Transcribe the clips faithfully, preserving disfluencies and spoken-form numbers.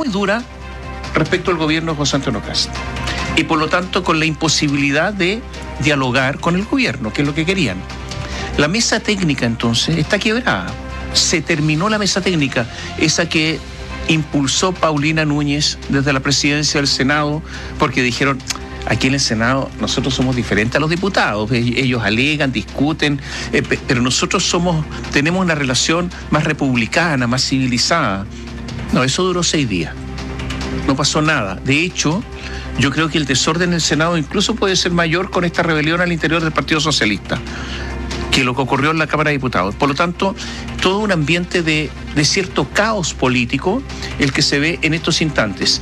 muy dura respecto al gobierno de José Antonio Kast. Y por lo tanto con la imposibilidad de dialogar con el gobierno, que es lo que querían. La mesa técnica entonces está quebrada. Se terminó la mesa técnica, esa que impulsó Paulina Núñez desde la presidencia del Senado, porque dijeron, aquí en el Senado nosotros somos diferentes a los diputados, ellos alegan, discuten, eh, pero nosotros somos, tenemos una relación más republicana, más civilizada. No, eso duró seis días, no pasó nada. De hecho, yo creo que el desorden en el Senado incluso puede ser mayor con esta rebelión al interior del Partido Socialista que lo que ocurrió en la Cámara de Diputados. Por lo tanto, todo un ambiente de, de cierto caos político el que se ve en estos instantes.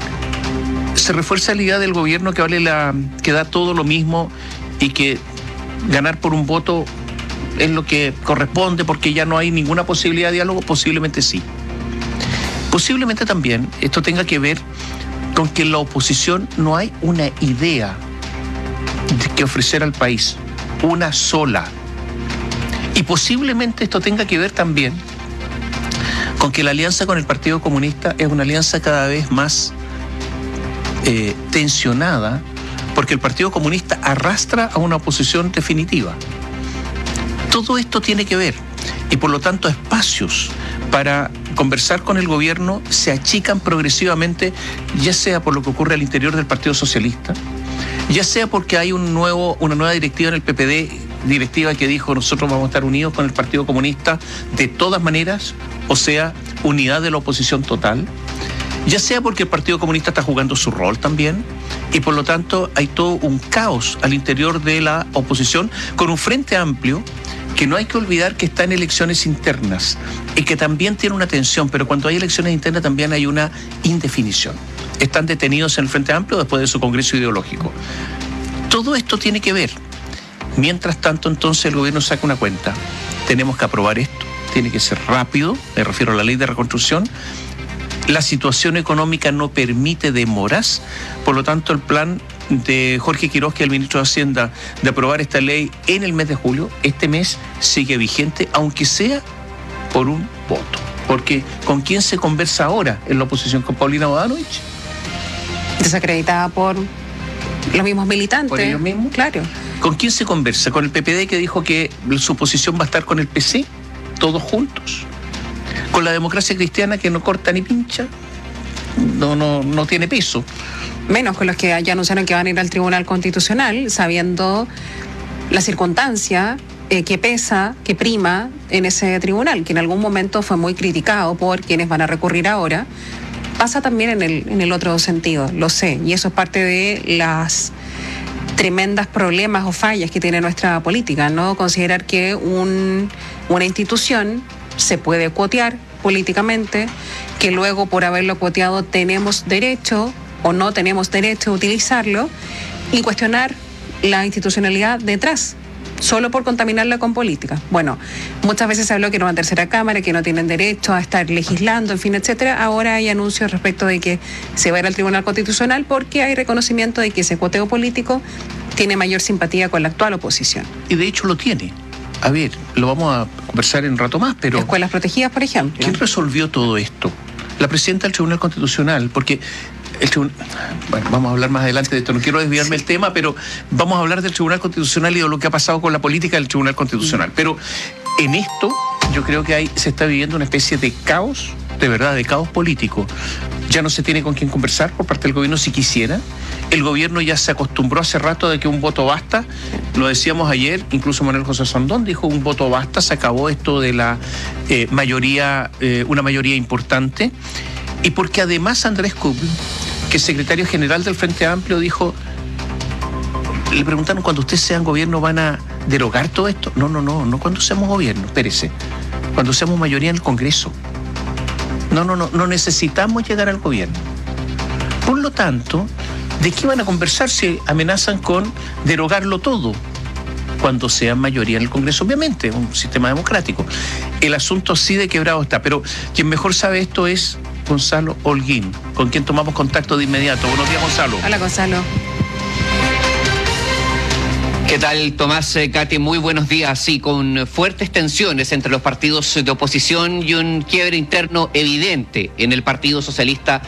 Se refuerza la idea del gobierno que vale la, que da todo lo mismo y que ganar por un voto es lo que corresponde porque ya no hay ninguna posibilidad de diálogo. Posiblemente sí. Posiblemente también esto tenga que ver con que en la oposición no hay una idea que ofrecer al país, una sola. Y posiblemente esto tenga que ver también con que la alianza con el Partido Comunista es una alianza cada vez más eh, tensionada, porque el Partido Comunista arrastra a una oposición definitiva. Todo esto tiene que ver, y por lo tanto espacios para conversar con el gobierno se achican progresivamente, ya sea por lo que ocurre al interior del Partido Socialista, ya sea porque hay un nuevo, una nueva directiva en el P P D, directiva que dijo nosotros vamos a estar unidos con el Partido Comunista de todas maneras, o sea, unidad de la oposición total, ya sea porque el Partido Comunista está jugando su rol también, y por lo tanto hay todo un caos al interior de la oposición con un frente amplio que no hay que olvidar que está en elecciones internas y que también tiene una tensión, pero cuando hay elecciones internas también hay una indefinición. Están detenidos en el Frente Amplio después de su congreso ideológico. Todo esto tiene que ver. Mientras tanto, entonces, el gobierno saca una cuenta. Tenemos que aprobar esto, tiene que ser rápido, me refiero a la ley de reconstrucción. La situación económica no permite demoras, por lo tanto, el plan de Jorge Quiroz, que es el ministro de Hacienda, de aprobar esta ley en el mes de julio, este mes sigue vigente, aunque sea por un voto. Porque ¿con quién se conversa ahora en la oposición? ¿Con Paulina Bodanovich? Desacreditada por los mismos militantes. ¿Por ellos mismos? Claro. ¿Con quién se conversa? ¿Con el P P D que dijo que su posición va a estar con el P C? ¿Todos juntos? ¿Con la democracia cristiana que no corta ni pincha? No, no, no tiene peso. Menos con los que ya anunciaron que van a ir al Tribunal Constitucional, sabiendo la circunstancia eh, que pesa, que prima en ese tribunal, que en algún momento fue muy criticado por quienes van a recurrir ahora. Pasa también en el, en el otro sentido, lo sé, y eso es parte de las tremendas problemas o fallas que tiene nuestra política, ¿no? Considerar que un, una institución se puede cuotear políticamente, que luego por haberlo cuoteado tenemos derecho o no tenemos derecho a utilizarlo y cuestionar la institucionalidad detrás, solo por contaminarla con política. Bueno, muchas veces se habló que era una tercera cámara, que no tienen derecho a estar legislando, en fin, etcétera. Ahora hay anuncios respecto de que se va a ir al Tribunal Constitucional porque hay reconocimiento de que ese cuoteo político tiene mayor simpatía con la actual oposición. Y de hecho lo tiene. A ver, lo vamos a conversar en un rato más, pero... Escuelas protegidas, por ejemplo. ¿Quién resolvió todo esto? La presidenta del Tribunal Constitucional, porque... El tribunal, bueno, vamos a hablar más adelante de esto, no quiero desviarme del tema, pero vamos a hablar del Tribunal Constitucional y de lo que ha pasado con la política del Tribunal Constitucional. Pero en esto yo creo que hay, se está viviendo una especie de caos, de verdad, de caos político. Ya no se tiene con quién conversar por parte del gobierno si quisiera. El gobierno ya se acostumbró hace rato de que un voto basta. Lo decíamos ayer, incluso Manuel José Sondón dijo un voto basta, se acabó esto de la eh, mayoría, eh, una mayoría importante. Y porque además Andrés Kubel, que es secretario general del Frente Amplio, dijo, le preguntaron, cuando ustedes sean gobierno van a derogar todo esto. No, no, no, no cuando seamos gobierno, espérese, cuando seamos mayoría en el Congreso. No, no, no, no necesitamos llegar al gobierno. Por lo tanto, ¿de qué van a conversar si amenazan con derogarlo todo? Cuando sean mayoría en el Congreso, obviamente, un sistema democrático. El asunto sí de quebrado está, pero quien mejor sabe esto es Gonzalo Holguín, con quien tomamos contacto de inmediato. Buenos días, Gonzalo. Hola, Gonzalo. ¿Qué tal, Tomás? Katy, muy buenos días. Sí, con fuertes tensiones entre los partidos de oposición y un quiebre interno evidente en el Partido Socialista